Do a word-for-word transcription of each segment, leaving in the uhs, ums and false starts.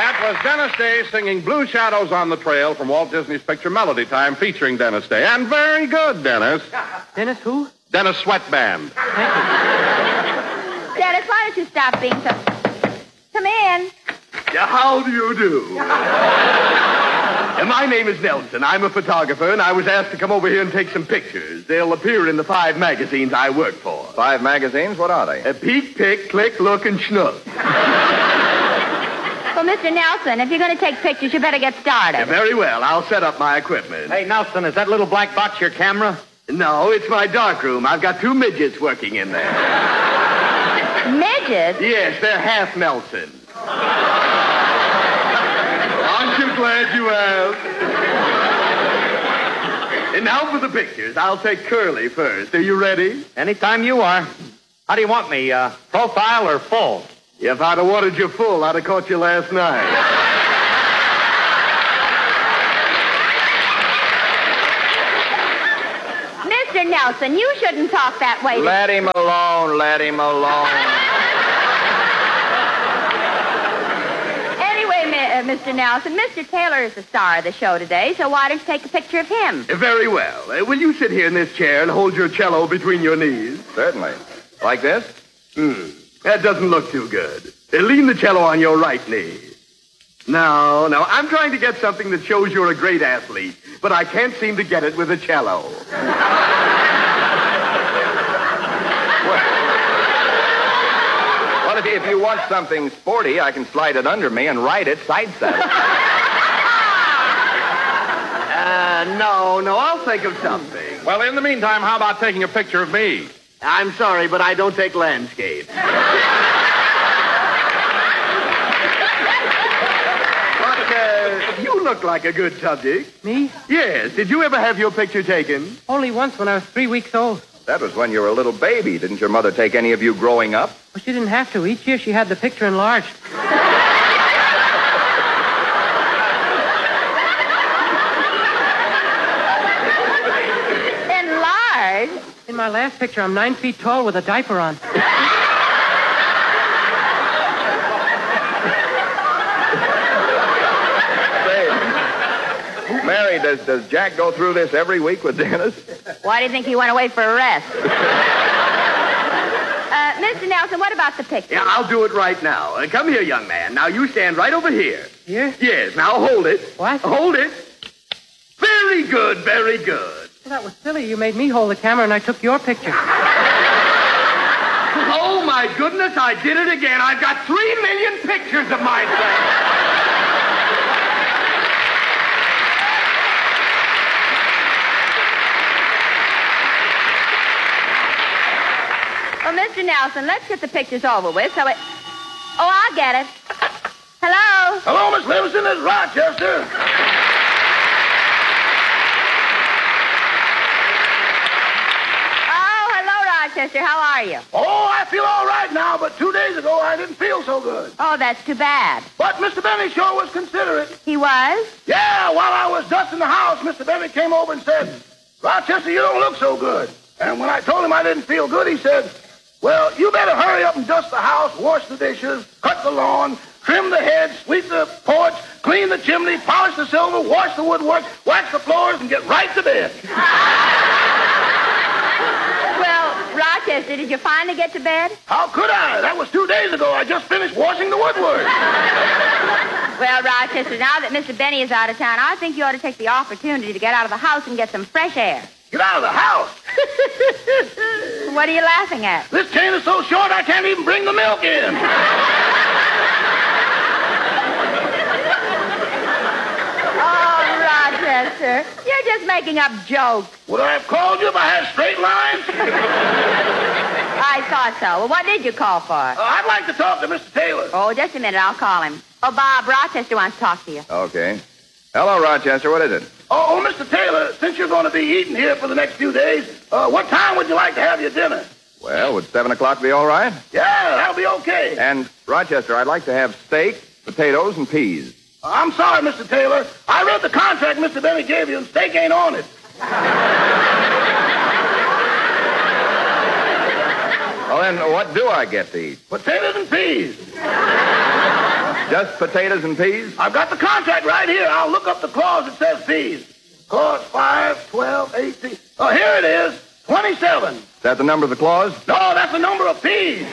That was Dennis Day singing Blue Shadows on the Trail from Walt Disney's picture Melody Time featuring Dennis Day. And very good, Dennis. Dennis who? Dennis Sweatband. Thank you. Dennis, why don't you stop being so... Come in. Yeah, how do you do? uh, my name is Nelson. I'm a photographer, and I was asked to come over here and take some pictures. They'll appear in the five magazines I work for. Five magazines? What are they? Uh, Peek, Pick, Click, Look, and Schnook. Well, Mister Nelson, if you're going to take pictures, you better get started. Yeah, very well. I'll set up my equipment. Hey, Nelson, is that little black box your camera? No, it's my darkroom. I've got two midgets working in there. Midgets? Yes, they're half Nelson. Aren't you glad you asked? And now for the pictures. I'll take Curly first. Are you ready? Anytime you are. How do you want me, uh, profile or full? If I'd have wanted you full, I'd have caught you last night. Mister Nelson, you shouldn't talk that way. to- Let him alone, let him alone. Anyway, mi- uh, Mister Nelson, Mister Taylor is the star of the show today, so why don't you take a picture of him? Very well. Uh, will you sit here in this chair and hold your cello between your knees? Certainly. Like this? Hmm. That doesn't look too good. Uh, lean the cello on your right knee. No, no. I'm trying to get something that shows you're a great athlete, but I can't seem to get it with a cello. Well, if, if you want something sporty, I can slide it under me and ride it side saddle. Uh, no, no. I'll think of something. Well, in the meantime, how about taking a picture of me? I'm sorry, but I don't take landscape. But uh, you look like a good subject. Me? Yes. Did you ever have your picture taken? Only once when I was three weeks old. That was when you were a little baby. Didn't your mother take any of you growing up? Well, she didn't have to. Each year she had the picture enlarged. Enlarged? In my last picture, I'm nine feet tall with a diaper on. Mary, does, does Jack go through this every week with Dennis? Why do you think he went away for a rest? uh, Mister Nelson, what about the picture? Yeah, I'll do it right now. Uh, come here, young man. Now, you stand right over here. Here? Yes, now hold it. What? Hold it. Very good, very good. Well, that was silly. You made me hold the camera and I took your picture. Oh, my goodness, I did it again. I've got three million pictures of myself. Well, Mister Nelson, let's get the pictures over with so it... Oh, I'll get it. Hello? Hello, Miss Livingston. It's Rochester. Oh, hello, Rochester. How are you? Oh, I feel all right now, but two days ago I didn't feel so good. Oh, that's too bad. But Mister Benny sure was considerate. He was? Yeah, while I was dusting the house, Mister Benny came over and said, Rochester, you don't look so good. And when I told him I didn't feel good, he said, well, you better hurry up and dust the house, wash the dishes, cut the lawn, trim the hedge, sweep the porch, clean the chimney, polish the silver, wash the woodwork, wax the floors, and get right to bed. Well, Rochester, did you finally get to bed? How could I? That was two days ago. I just finished washing the woodwork. Well, Rochester, now that Mister Benny is out of town, I think you ought to take the opportunity to get out of the house and get some fresh air. Get out of the house. What are you laughing at? This chain is so short I can't even bring the milk in. Oh, Rochester, you're just making up jokes. Would I have called you if I had straight lines? I thought so. Well, what did you call for? Uh, I'd like to talk to Mister Taylor. Oh, just a minute. I'll call him. Oh, Bob, Rochester wants to talk to you. Okay. Hello, Rochester. What is it? Oh, oh, Mister Taylor, since you're going to be eating here for the next few days, uh, what time would you like to have your dinner? Well, would seven o'clock be all right? Yeah, that'll be okay. And, Rochester, I'd like to have steak, potatoes, and peas. I'm sorry, Mister Taylor. I read the contract Mister Benny gave you, and steak ain't on it. Well, then, what do I get to eat? Potatoes and peas. Just potatoes and peas? I've got the contract right here. I'll look up the clause that says peas. Clause five, twelve, eighteen. Oh, here it is. twenty-seven. Is that the number of the clause? No, that's the number of peas.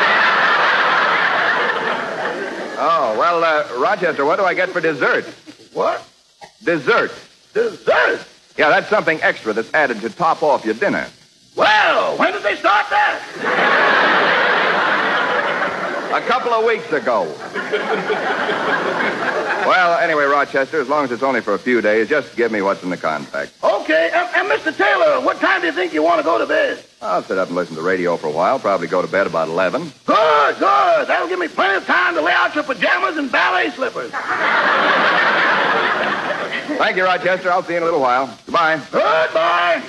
Oh, well, uh, Rochester, what do I get for dessert? What? Dessert. Dessert? Yeah, that's something extra that's added to top off your dinner. Well, when did they start that? A couple of weeks ago. Well, anyway, Rochester, as long as it's only for a few days, just give me what's in the contract. Okay, and, and Mister Taylor, what time do you think you want to go to bed? I'll sit up and listen to the radio for a while, probably go to bed about eleven. Good, good. That'll give me plenty of time to lay out your pajamas and ballet slippers. Thank you, Rochester. I'll see you in a little while. Goodbye. Goodbye.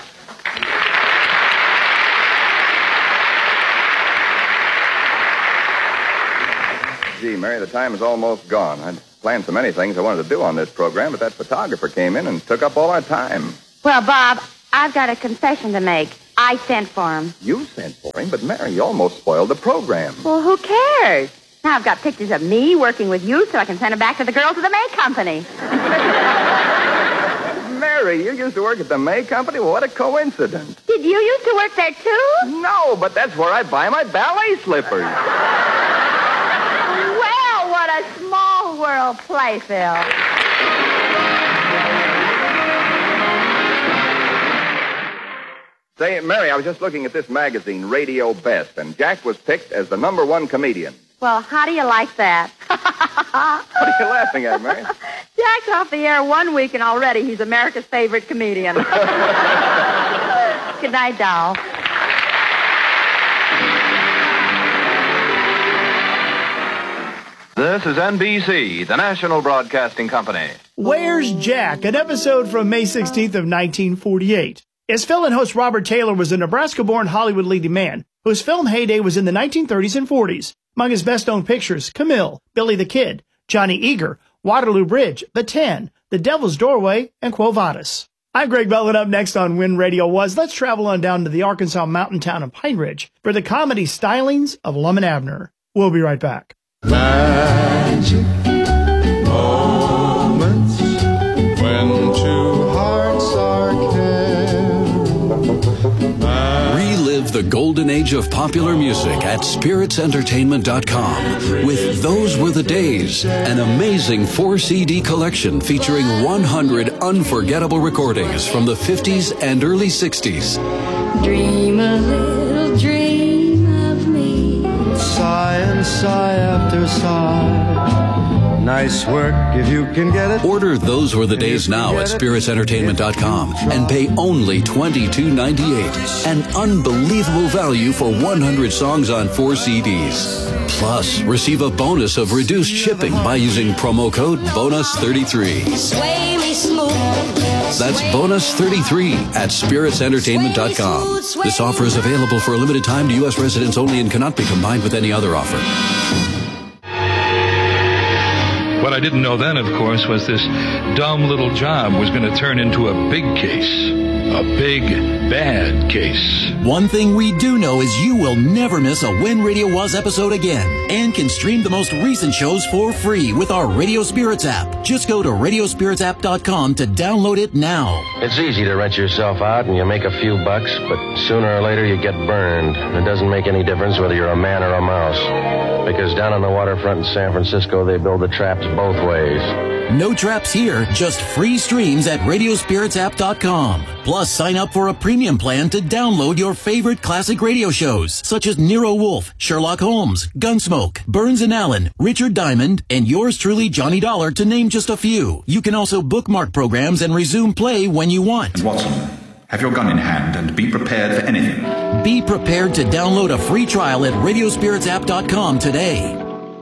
Gee, Mary, the time is almost gone. I'd planned so many things I wanted to do on this program, but that photographer came in and took up all our time. Well, Bob, I've got a confession to make. I sent for him. You sent for him, but Mary, you almost spoiled the program. Well, who cares? Now I've got pictures of me working with you so I can send them back to the girls of the May Company. Mary, you used to work at the May Company? Well, what a coincidence. Did you used to work there, too? No, but that's where I buy my ballet slippers. Well, what a small world, Playfield. Say, Mary, I was just looking at this magazine, Radio Best, and Jack was picked as the number one comedian. Well, how do you like that? What are you laughing at, Mary? Jack's off the air one week, and already he's America's favorite comedian. Good night, doll. This is N B C, the national broadcasting company. Where's Jack? An episode from May sixteenth of nineteen forty-eight. As fill-in host Robert Taylor was a Nebraska-born Hollywood leading man whose film heyday was in the nineteen thirties and forties. Among his best-known pictures, Camille, Billy the Kid, Johnny Eager, Waterloo Bridge, The Ten, The Devil's Doorway, and Quo Vadis. I'm Greg Bellin. Up next on When Radio Was, let's travel on down to the Arkansas mountain town of Pine Ridge for the comedy stylings of Lum and Abner. We'll be right back. Magic moments when two hearts are Relive the golden age of popular music at spirits entertainment dot com with Those Were the Days, an amazing four C D collection featuring one hundred unforgettable recordings from the fifties and early sixties. Dream a little dream of me. Sigh and sigh after sigh. Nice work if you can get it. Order Those Were the Days now at spirits entertainment dot com and pay only twenty-two ninety-eight. An unbelievable value for one hundred songs on four C Ds. Plus, receive a bonus of reduced shipping by using promo code bonus thirty-three. Sway me smooth. That's bonus thirty-three at spirits entertainment dot com. This offer is available for a limited time to U S residents only and cannot be combined with any other offer. What I didn't know then, of course, was this dumb little job was going to turn into a big case. A big, bad case. One thing we do know is you will never miss a When Radio Was episode again and can stream the most recent shows for free with our Radio Spirits app. Just go to radio spirits app dot com to download it now. It's easy to rent yourself out and you make a few bucks, but sooner or later you get burned. It doesn't make any difference whether you're a man or a mouse. Because down on the waterfront in San Francisco, they build the traps both ways. No traps here, just free streams at radio spirits app dot com. Plus, sign up for a premium plan to download your favorite classic radio shows, such as Nero Wolfe, Sherlock Holmes, Gunsmoke, Burns and Allen, Richard Diamond, and yours truly, Johnny Dollar, to name just a few. You can also bookmark programs and resume play when you want. And Watson, have your gun in hand and be prepared for anything. Be prepared to download a free trial at radio spirits app dot com today.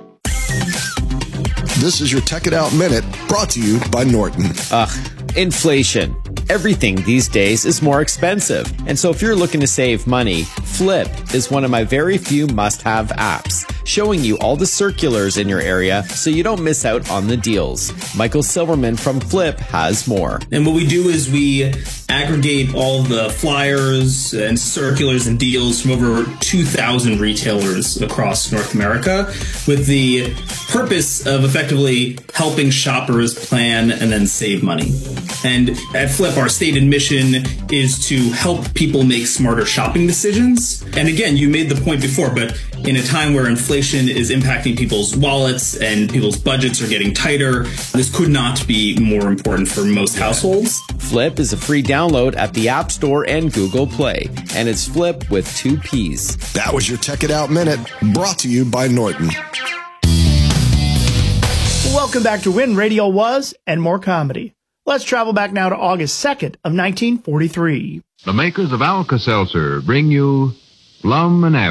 This is your Tech It Out Minute, brought to you by Norton. Ugh, inflation. Everything these days is more expensive. And so if you're looking to save money, Flip is one of my very few must-have apps, showing you all the circulars in your area so you don't miss out on the deals. Michael Silverman from Flip has more. And what we do is we aggregate all the flyers and circulars and deals from over two thousand retailers across North America with the purpose of effectively helping shoppers plan and then save money. And at Flip, our stated mission is to help people make smarter shopping decisions. And again, you made the point before, but in a time where inflation is impacting people's wallets and people's budgets are getting tighter, this could not be more important for most households. Flip is a free download at the App Store and Google Play, and it's Flip with two P's. That was your Tech It Out Minute, brought to you by Norton. Welcome back to When Radio Was and More Comedy. Let's travel back now to August second of nineteen forty-three. The makers of Alka-Seltzer bring you Plum and Apple.